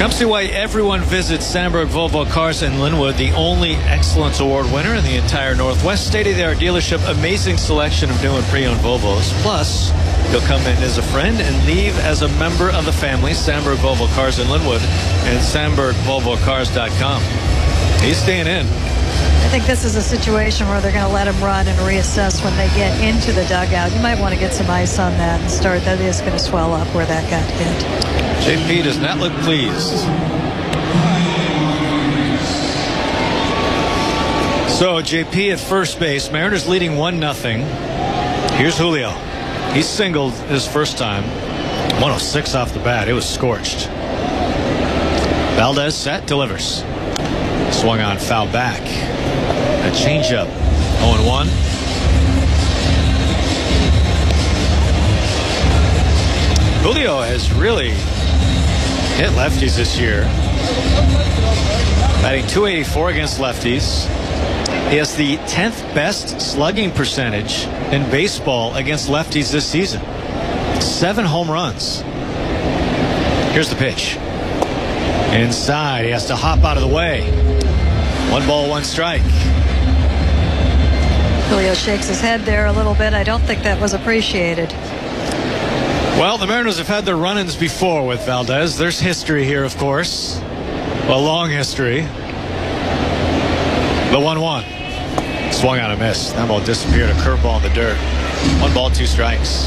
Come see why everyone visits Sandberg Volvo Cars in Linwood, the only Excellence Award winner in the entire Northwest. State-of-the-art dealership, amazing selection of new and pre-owned Volvos. Plus, you'll come in as a friend and leave as a member of the family. Sandberg Volvo Cars in Linwood and SandbergVolvoCars.com. He's staying in. I think this is a situation where they're going to let him run and reassess when they get into the dugout. You might want to get some ice on that and start. That is going to swell up where that got hit. JP does not look pleased. So JP at first base. Mariners leading 1-0. Here's Julio. He singled his first time. 106 off the bat. It was scorched. Valdez set, delivers. Swung on, foul back. A changeup. 0-1. Julio has really hit lefties this year. Batting .284 against lefties. He has the 10th best slugging percentage in baseball against lefties this season. 7 home runs. Here's the pitch. Inside. He has to hop out of the way. 1 ball, 1 strike. Julio shakes his head there a little bit. I don't think that was appreciated. Well, the Mariners have had their run-ins before with Valdez. There's history here, of course. A long history. The 1-1. Swung on a miss. That ball disappeared. A curveball in the dirt. 1 ball, 2 strikes.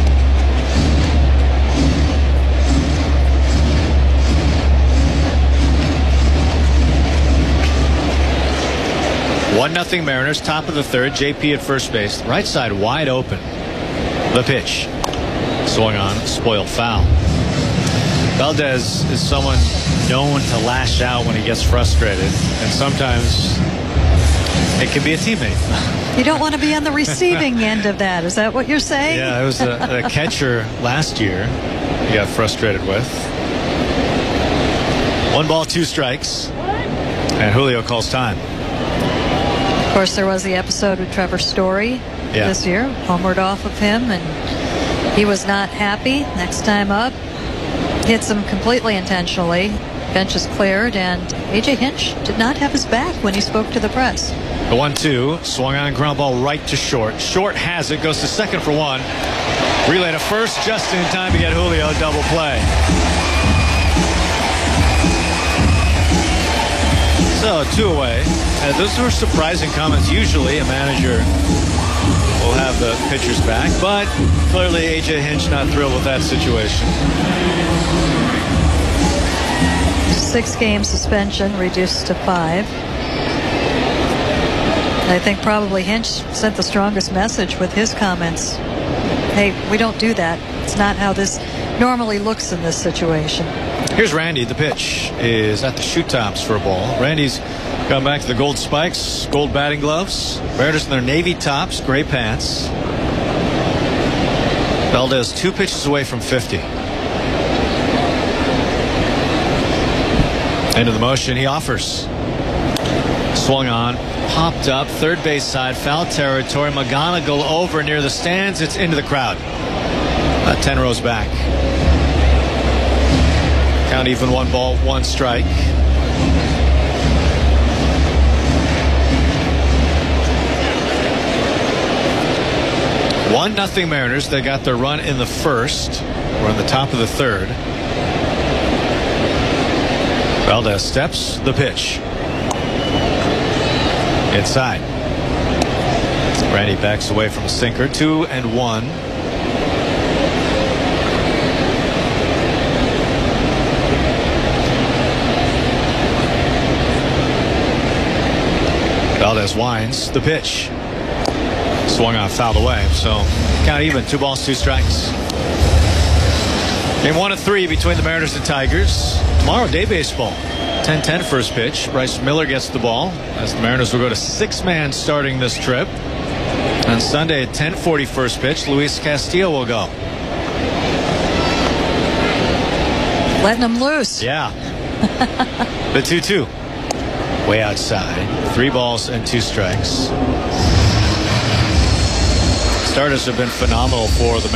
One nothing Mariners, top of the third. JP at first base. Right side wide open. The pitch. Swung on, spoiled foul. Valdez is someone known to lash out when he gets frustrated. And sometimes it can be a teammate. You don't want to be on the receiving end of that. Is that what you're saying? Yeah, it was a catcher last year he got frustrated with. 1 ball, 2 strikes. And Julio calls time. Of course, there was the episode with Trevor Story this year. Homered off of him, and he was not happy. Next time up, hits him completely intentionally. Bench is cleared, and A.J. Hinch did not have his back when he spoke to the press. The 1-2, swung on, ground ball right to short. Short has it, goes to second for 1. Relay to first, just in time to get Julio double play. So 2 away. Those were surprising comments. Usually a manager will have the pitchers back, but clearly A.J. Hinch not thrilled with that situation. 6-game suspension reduced to 5. I think probably Hinch sent the strongest message with his comments. Hey, we don't do that. It's not how this normally looks in this situation. Here's Randy. The pitch is at the shoot tops for a ball. Randy's gone back to the gold spikes, gold batting gloves. Mariners in their navy tops, gray pants. Valdez 2 pitches away from 50. Into the motion, he offers. Swung on, popped up, third base side, foul territory. McGonigal over near the stands. It's into the crowd. 10 rows back. Count even, 1 ball, 1 strike. One nothing Mariners. They got their run in the first. We're in the top of the third. Valdez steps, the pitch. Inside. Randy backs away from a sinker. 2-1. Valdez winds, the pitch. Swung on, fouled away. So count even, 2 balls, 2 strikes. Game 1 of 3 between the Mariners and Tigers. Tomorrow, day baseball. 10-10 first pitch. Bryce Miller gets the ball as the Mariners will go to 6-man starting this trip. On Sunday at 10:40 first pitch, Luis Castillo will go. Letting them loose. Yeah. The 2-2. Way outside. 3 balls and 2 strikes. Starters have been phenomenal for the